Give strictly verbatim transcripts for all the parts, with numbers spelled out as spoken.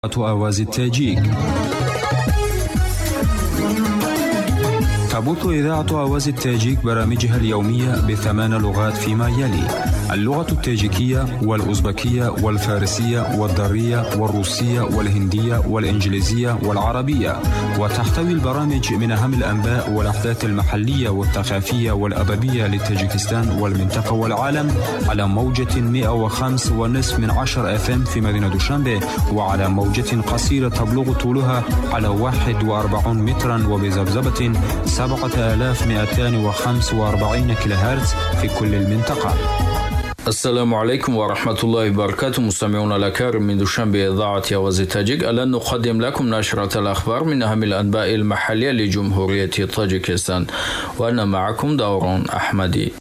آواز التاجيك. تبث إذاعة آواز التاجيك برامجها اليومية بثمان لغات فيما يلي: اللغة التاجيكية والأوزبكية والفارسية والدارية والروسية والهندية والإنجليزية والعربية. وتحتوي البرامج من أهم الأنباء والأحداث المحلية والثقافية والأدبية لتاجيكستان والمنطقة والعالم على موجة مئة وخمسة ونصف من عشر أف إم في مدينة دوشنبه، وعلى موجة قصيرة تبلغ طولها على واحد وأربعين مترا وبذبذبة سبعة آلاف ومئتين وخمسة وأربعين كيلو هرتز في كل المنطقة. السلام عليكم ورحمة الله وبركاته. مستمعون الأكارم من دوشنبه إذاعة آواز التاجيك، الآن نقدم لكم نشرة الأخبار من أهم الأنباء المحلية لجمهورية طاجيكستان، وأنا معكم دوران أحمدي.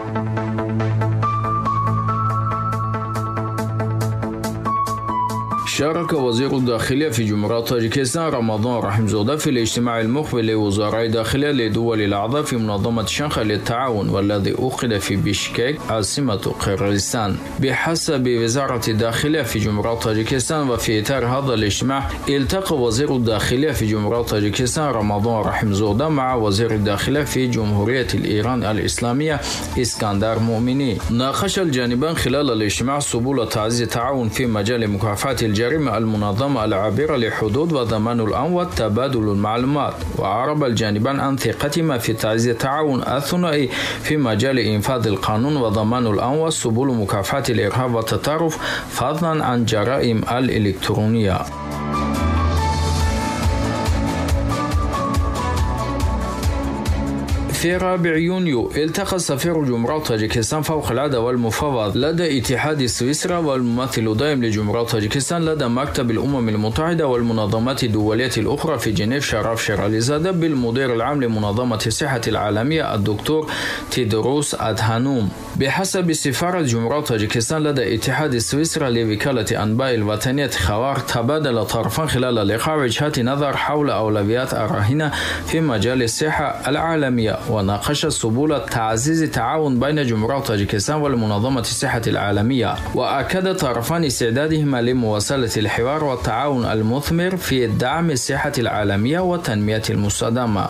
شارك وزير الداخلية في جمهورية طاجيكستان رمضان رحيمزاده في الاجتماع المقبل لوزراء الداخلية لدول الأعضاء في منظمة شنغهاي للتعاون، والذي عقد في بشكك عاصمة قرغيزستان. بحسب وزارة الداخلية في جمهورية طاجيكستان، وفي إطار هذا الاجتماع التقى وزير الداخلية في جمهورية طاجيكستان رمضان رحيمزاده مع وزير الداخلية في جمهورية إيران الإسلامية اسكندر مؤمني. ناقش الجانبان خلال الاجتماع سبل تعزيز التعاون في مجال مكافحة الجريمة المنظمة العابرة لحدود وضمان الأمن وتبادل المعلومات، وعرب الجانبان عن ثقتهما في تعزيز التعاون الثنائي في مجال إنفاذ القانون وضمان الأمن وسبل مكافحة الإرهاب والتطرف، فضلا عن جرائم الإلكترونية. في رابع يونيو التقى سفير جمهورية طاجيكستان فوق العادة والمفوض لدى اتحاد سويسرا والممثل الدائم لجمهورية طاجيكستان لدى مكتب الأمم المتحدة والمنظمات الدولية الأخرى في جنيف شرف شيراليزاده بالمدير العام لمنظمة الصحة العالمية الدكتور تيدروس أدهانوم. بحسب سفارة جمهورية طاجيكستان لدى اتحاد سويسرا لوكالة أنباء الوطنية خوار، تبادل الطرفان خلال اللقاء وجهات نظر حول أولويات الراهنة في مجال الصحة العالمية، وناقش سبل تعزيز التعاون بين جمهورية طاجيكستان والمنظمة الصحة العالمية، وأكد الطرفان استعدادهما لمواصلة الحوار والتعاون المثمر في دعم الصحة العالمية والتنمية المستدامة.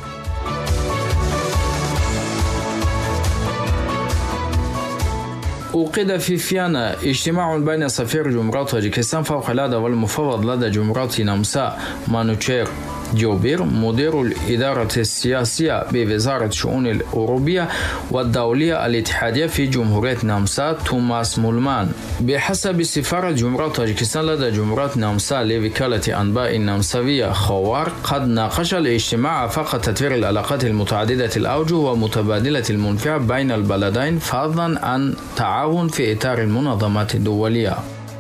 عقد في فيينا اجتماع بين سفير جمهورية طاجيكستان فوق العادة والمفوض لدى جمهورية نمسا مانوتشير جوبير مدير الإدارة السياسية بوزارة الشؤون الأوروبية والدولية الاتحادية في جمهورية نمسا توماس مولمان. بحسب سفارة جمهورية طاجيكستان لدى جمهورية نمسا لوكالة أنباء النمساوية خوار، قد ناقش الاجتماع فقط تطوير العلاقات المتعددة الأوجه ومتبادلة المنفعة بين البلدين، فضلا عن تعاون في إطار المنظمات الدولية.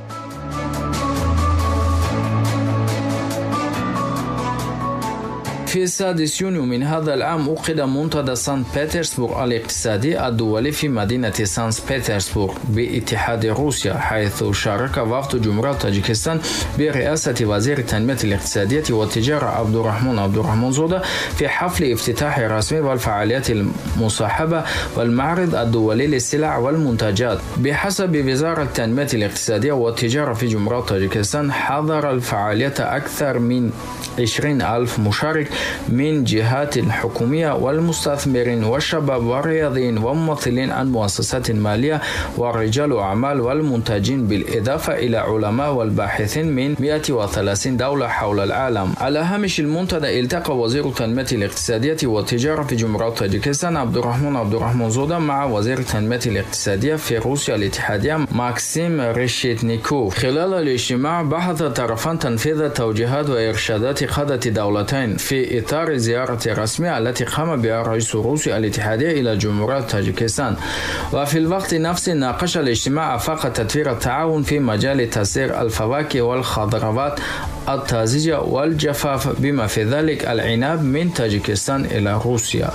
في السادس يونيو من هذا العام عقد منتدى سانت بطرسبرغ الاقتصادي الدولي في مدينة سانت بطرسبرغ باتحاد روسيا، حيث شارك وفد جمهورية طاجيكستان برئاسة وزير التنمية الاقتصادية والتجارة عبد الرحمن عبد الرحمن زاده في حفل افتتاح رسمي والفعاليات المصاحبة والمعرض الدولي للسلع والمنتجات. بحسب وزارة التنمية الاقتصادية والتجارة في جمهورية طاجيكستان، حضر الفعاليات أكثر من عشرين ألف مشارك من جهات حكومية والمستثمرين والشباب والرياضيين وممثلين عن مؤسسات مالية ورجال أعمال والمنتجين، بالإضافة إلى علماء والباحثين من مئة وثلاثين دولة حول العالم. على هامش المنتدى التقى وزير التنمية الاقتصادية والتجارة في جمهورية طاجيكستان عبد الرحمن عبد الرحمن زاده مع وزير التنمية الاقتصادية في روسيا الاتحادية ماكسيم ريشيتنيكوف. خلال الاجتماع بحث الطرفان تنفيذ توجيهات وإرشادات قادة الدولتين في إطار الزيارة الرسمية التي قام بها رئيس روسيا الاتحادية إلى جمهورية طاجيكستان. وفي الوقت نفسه ناقش الاجتماع آفاق تطوير التعاون في مجال تصدير الفواكه والخضروات الطازجة والجفاف، بما في ذلك العناب من طاجيكستان إلى روسيا.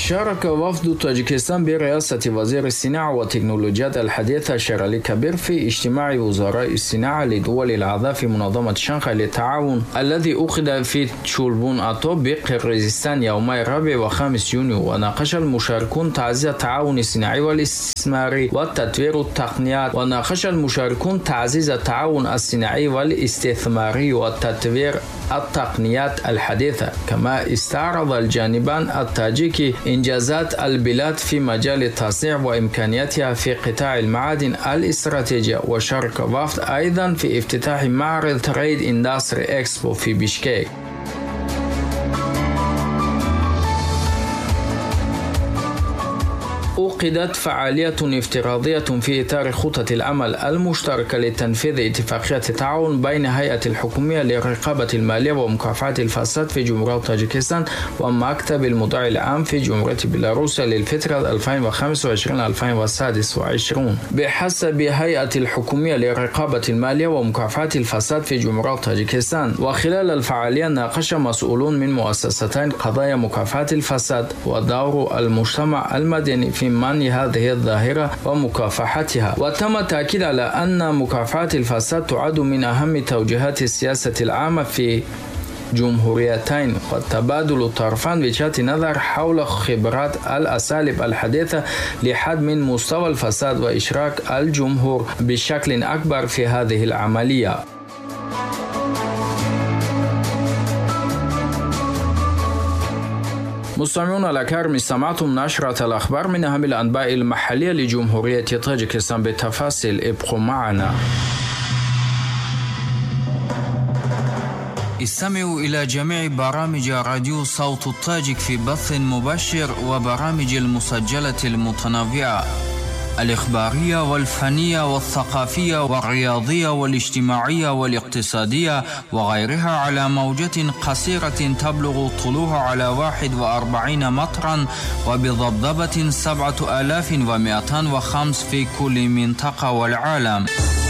شارك وفد طاجيكستان برئاسة وزير الصناعة والتكنولوجيات الحديثة شيرالي كبير في اجتماع وزراء الصناعة لدول الأعضاء في منظمة شنغهاي للتعاون الذي عقد في تشولبون آتو بقرغيزستان يومي الرابع وخامس يونيو. وناقش المشاركون تعزيز التعاون الصناعي والاستثماري وتطوير التقنيات. وناقش المشاركون تعزيز التعاون الصناعي والاستثماري وتطوير التقنيات الحديثة. كما استعرض الجانبان التاجيكي إنجازات البلاد في مجال التصنيع وإمكانياتها في قطاع المعادن الاستراتيجية. وشارك وفد أيضا في افتتاح معرض تريد اندستري اكسبو في بشكيك. عقدت فعالية افتراضية في إطار خطة العمل المشتركة لتنفيذ اتفاقية التعاون بين هيئة الحكومية للرقابة المالية ومكافحة الفساد في جمهورية طاجيكستان ومكتب المدعي العام في جمهورية بيلاروسيا للفترة ألفين وخمسة وعشرين إلى ألفين وستة وعشرين. بحسب هيئة الحكومية للرقابة المالية ومكافحة الفساد في جمهورية طاجيكستان. وخلال الفعالية ناقش مسؤولون من مؤسستين قضايا مكافحة الفساد ودور المجتمع المدني في منع هذه الظاهرة ومكافحتها. وتم التأكيد على أن مكافحة الفساد تعد من أهم توجيهات السياسة العامة في جمهوريتين. وتبادل الطرفان وجهات نظر حول خبرات الأساليب الحديثة لحد من مستوى الفساد وإشراك الجمهور بشكل أكبر في هذه العملية. مستمعون الأكارم، استمعتم نشرة الأخبار من أهم الأنباء المحلية لجمهورية طاجيكستان بالتفاصيل. ابقوا معنا. استمعوا إلى جميع برامج راديو صوت الطاجيك في بث مباشر وبرامج المسجلة المتنوعة الإخبارية والفنية والثقافية والرياضية والاجتماعية والاقتصادية وغيرها على موجة قصيرة تبلغ طولها على واحد وأربعين مترا وبضبضبة سبعة آلاف ومئتين وخمس في كل منطقة والعالم.